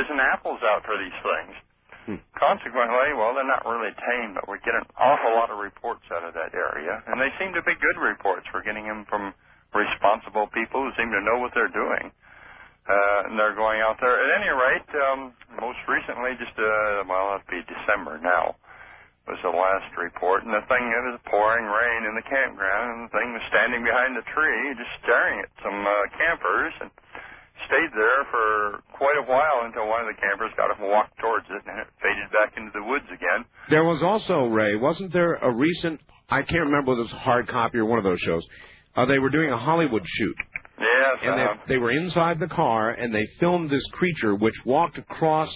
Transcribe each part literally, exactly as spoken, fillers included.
peaches and apples out for these things. Hmm. Consequently, well, they're not really tame, but we get an awful lot of reports out of that area, and they seem to be good reports. We're getting them from responsible people who seem to know what they're doing, uh, and they're going out there. At any rate, um, most recently, just, uh, well, it'll be December now, was the last report, and the thing, it was pouring rain in the campground, and the thing was standing behind a tree, just staring at some uh, campers, and stayed there for quite a while until one of the campers got up and walked towards it, and it faded back into the woods again. There was also, Ray, wasn't there a recent, I can't remember whether it was Hard Copy or one of those shows, uh, they were doing a Hollywood shoot. Yes. And uh, they, they were inside the car, and they filmed this creature which walked across,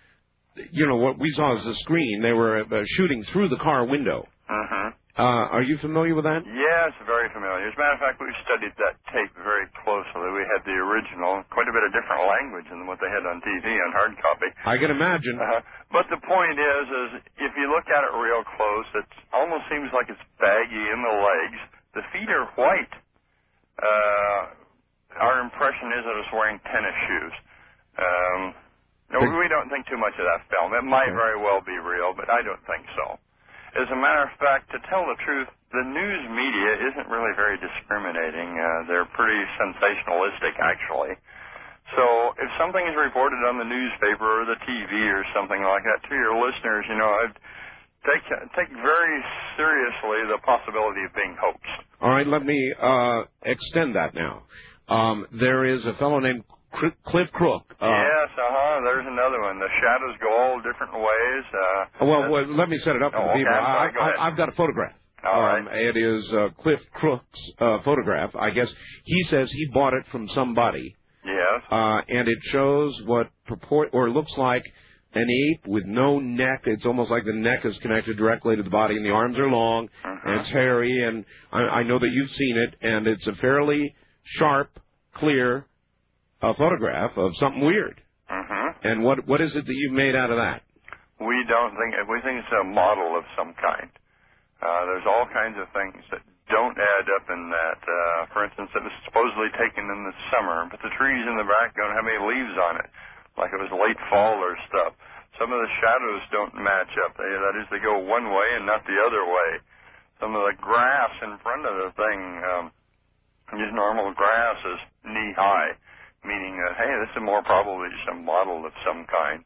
you know, what we saw as the screen. They were uh, shooting through the car window. Uh-huh. Uh, are you familiar with that? Yes, very familiar. As a matter of fact, we studied that tape very closely. We had the original, quite a bit of different language than what they had on T V on hard copy. I can imagine. Uh, but the point is, is if you look at it real close, it almost seems like it's baggy in the legs. The feet are white. Uh, our impression is that it's wearing tennis shoes. Um, no, we don't think too much of that film. It might very well be real, but I don't think so. As a matter of fact, to tell the truth, the news media isn't really very discriminating. Uh, they're pretty sensationalistic, actually. So if something is reported on the newspaper or the T V or something like that, to your listeners, you know, I'd take, take very seriously the possibility of being hoaxed. All right, let me uh, extend that now. Um, there is a fellow named Cliff Crook. Uh, yes, uh-huh. There's another one. The shadows go all different ways. Uh, well, well, let me set it up for oh, the people. okay, sorry, go I, I've got a photograph. All um, right. It is uh, Cliff Crook's uh, photograph. I guess he says he bought it from somebody. Yes. Uh, and it shows what purport or looks like an ape with no neck. It's almost like the neck is connected directly to the body, and the arms are long, uh-huh. and it's hairy. And I, I know that you've seen it, and it's a fairly sharp, clear a photograph of something weird. Uh-huh. And what what is it that you've made out of that? We don't think, we think it's a model of some kind. Uh, there's all kinds of things that don't add up in that. Uh, for instance, it was supposedly taken in the summer, but the trees in the back don't have any leaves on it, like it was late fall or stuff. Some of the shadows don't match up. They, that is, they go one way and not the other way. Some of the grass in front of the thing, um, just normal grass, is knee-high, meaning that, hey, this is more probably just a model of some kind.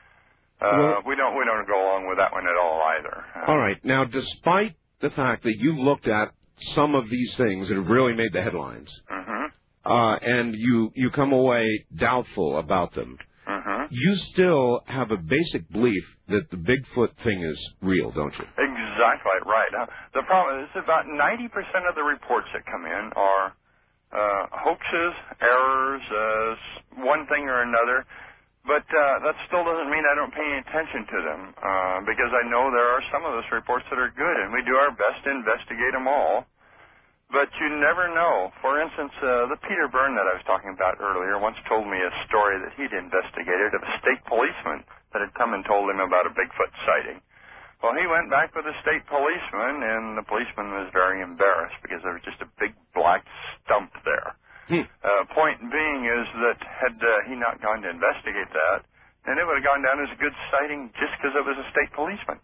Uh, well, we don't we don't go along with that one at all either. Uh, all right. Now, despite the fact that you looked at some of these things that have really made the headlines, uh-huh. uh, and you, you come away doubtful about them, uh-huh. you still have a basic belief that the Bigfoot thing is real, don't you? Exactly right. Uh, the problem is about ninety percent of the reports that come in are Uh, hoaxes, errors, uh, one thing or another, but uh, that still doesn't mean I don't pay any attention to them, uh, because I know there are some of those reports that are good, and we do our best to investigate them all, but you never know. For instance, uh, the Peter Byrne that I was talking about earlier once told me a story that he'd investigated of a state policeman that had come and told him about a Bigfoot sighting. Well, he went back with a state policeman, and the policeman was very embarrassed because there was just a big black stump there. Hmm. Uh, point being is that had uh, he not gone to investigate that, then it would have gone down as a good sighting just because it was a state policeman.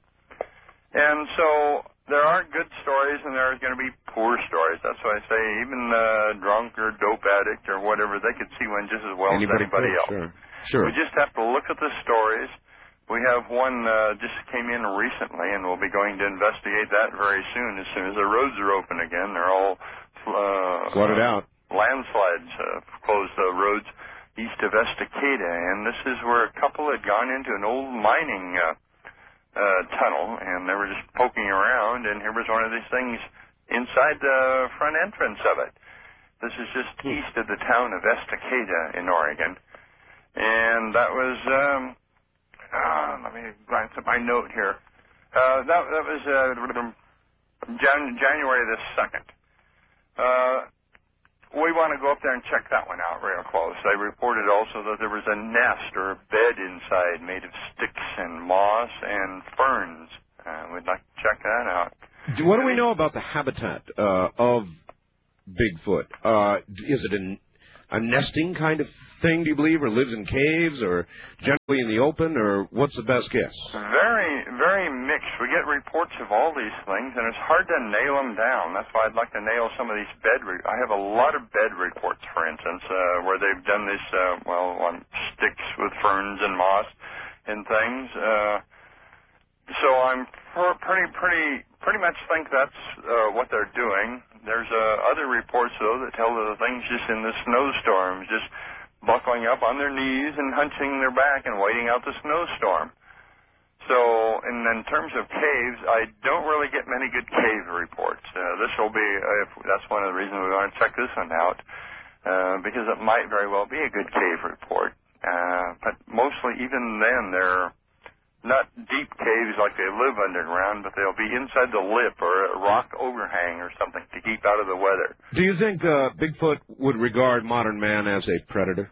And so there are good stories, and there are going to be poor stories. That's why I say even uh, drunk or dope addict or whatever, they could see one just as well Anybody as anybody could, else. Sure. Sure. We just have to look at the stories. We have one uh, just came in recently, and we'll be going to investigate that very soon. As soon as the roads are open again, they're all uh, flooded out. Landslides uh, closed the roads east of Estacada, and this is where a couple had gone into an old mining uh, uh, tunnel, and they were just poking around, and here was one of these things inside the front entrance of it. This is just east of the town of Estacada in Oregon, and that was. Um, Uh, let me glance at my note here. Uh, that, that was uh, Jan- January the second. Uh, we want to go up there and check that one out real close. They reported also that there was a nest or a bed inside made of sticks and moss and ferns. Uh, we'd like to check that out. What do we know about the habitat uh, of Bigfoot? Uh, is it a, a nesting kind of thing, do you believe, or lives in caves, or generally in the open, or what's the best guess? Very, very mixed. We get reports of all these things, and it's hard to nail them down. That's why I'd like to nail some of these bed re- I have a lot of bed reports, for instance, uh, where they've done this, uh, well, on sticks with ferns and moss and things. Uh, so I'm pr- pretty, pretty, pretty much think that's uh, what they're doing. There's uh, other reports, though, that tell the things just in the snowstorms, just buckling up on their knees and hunching their back and waiting out the snowstorm. So, and in terms of caves, I don't really get many good cave reports. Uh, this will be, uh, if, that's one of the reasons we want to check this one out, uh, because it might very well be a good cave report. Uh, but mostly, even then, they're not deep caves like they live underground, but they'll be inside the lip or a rock overhang or something to keep out of the weather. Do you think uh, Bigfoot would regard modern man as a predator?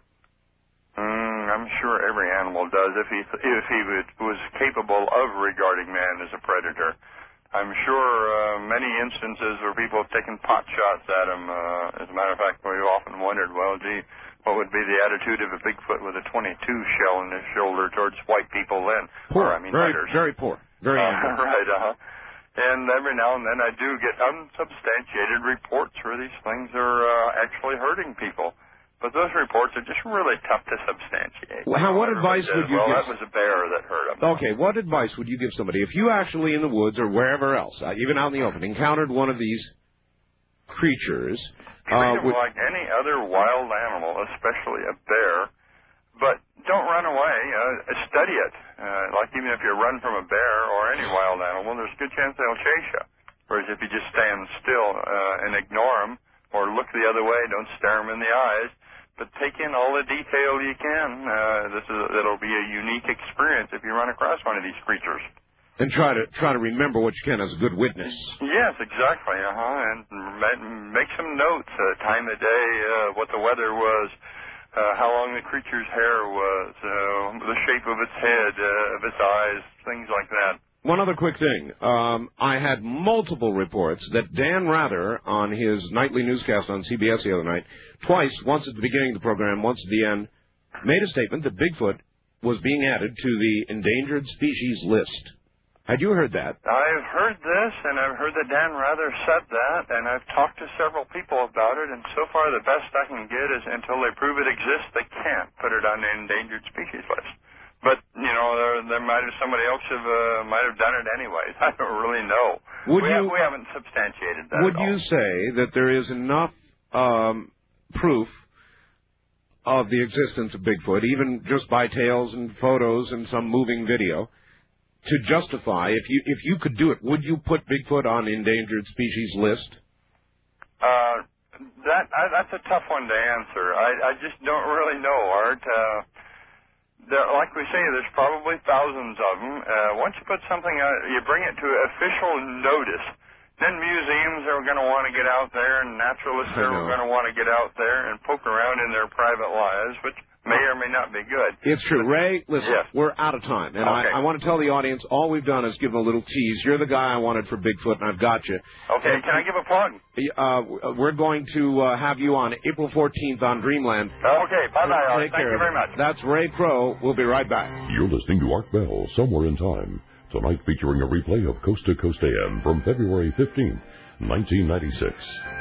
Mm, I'm sure every animal does if he if he was capable of regarding man as a predator. I'm sure uh, many instances where people have taken pot shots at him. Uh, as a matter of fact, we've often wondered, well, gee, what would be the attitude of a Bigfoot with a twenty-two shell in his shoulder towards white people then? Poor, or, I mean, very, hunters. very poor. Very uh, angry. Right, uh-huh. And every now and then I do get unsubstantiated reports where these things are uh, actually hurting people. But those reports are just really tough to substantiate. Well, how, what advice says, would you well, give? Well, that was a bear that hurt him. Okay, what advice would you give somebody if you actually in the woods or wherever else, uh, even out in the open, encountered one of these creatures? Treat uh, them with, like any other wild animal, especially a bear, but don't run away. Uh, study it. Uh, like even if you run from a bear or any wild animal, there's a good chance they'll chase you. Whereas if you just stand still uh, and ignore them or look the other way, don't stare them in the eyes, but take in all the detail you can. Uh, this is it'll be a unique experience if you run across one of these creatures. And try to try to remember what you can as a good witness. Yes, exactly. Uh huh. And make some notes: uh, time of day, uh, what the weather was, uh, how long the creature's hair was, uh, the shape of its head, uh, of its eyes, things like that. One other quick thing. Um, I had multiple reports that Dan Rather, on his nightly newscast on C B S the other night, twice, once at the beginning of the program, once at the end, made a statement that Bigfoot was being added to the endangered species list. Had you heard that? I've heard this, and I've heard that Dan Rather said that, and I've talked to several people about it, and so far the best I can get is until they prove it exists, they can't put it on the endangered species list. But, you know, there, there might have somebody else have, uh, might have done it anyways. I don't really know. Would we, you, have, we haven't substantiated that Would at all. you say that there is enough um, proof of the existence of Bigfoot, even just by tales and photos and some moving video, to justify, if you if you could do it, would you put Bigfoot on the endangered species list? Uh, that I, that's a tough one to answer. I, I just don't really know, Art. Uh, there, like we say, there's probably thousands of them. Uh, once you put something out, you bring it to official notice, then museums are going to want to get out there, and naturalists are going to want to get out there and poke around in their private lives, which may or may not be good. It's true. Ray, listen, yes. We're out of time. And okay. I, I want to tell the audience, all we've done is give them a little tease. You're the guy I wanted for Bigfoot, and I've got you. Okay, and, can I give a plug? Uh, we're going to uh, have you on April fourteenth on Dreamland. Okay, bye-bye. Take Thank care you very much. That's Ray Crow. We'll be right back. You're listening to Art Bell, Somewhere in Time. Tonight featuring a replay of Coast to Coast A M from February fifteenth, nineteen ninety-six.